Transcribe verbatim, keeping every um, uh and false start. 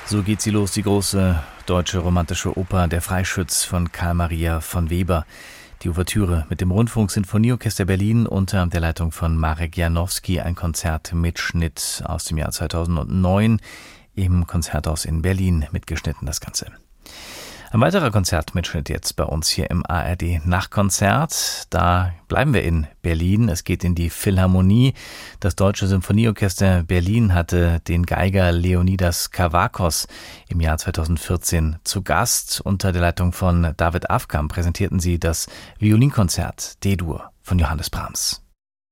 So geht sie los, die große deutsche romantische Oper Der Freischütz von Karl Maria von Weber. Die Ouvertüre mit dem Rundfunk-Sinfonieorchester Berlin unter der Leitung von Marek Janowski, ein Konzertmitschnitt aus dem Jahr zweitausendneun im Konzerthaus in Berlin mitgeschnitten, das Ganze. Ein weiterer Konzertmitschnitt jetzt bei uns hier im A R D Nachtkonzert. Da bleiben wir in Berlin. Es geht in die Philharmonie. Das Deutsche Symphonieorchester Berlin hatte den Geiger Leonidas Kavakos im Jahr zweitausendvierzehn zu Gast. Unter der Leitung von David Afkam präsentierten sie das Violinkonzert D-Dur von Johannes Brahms.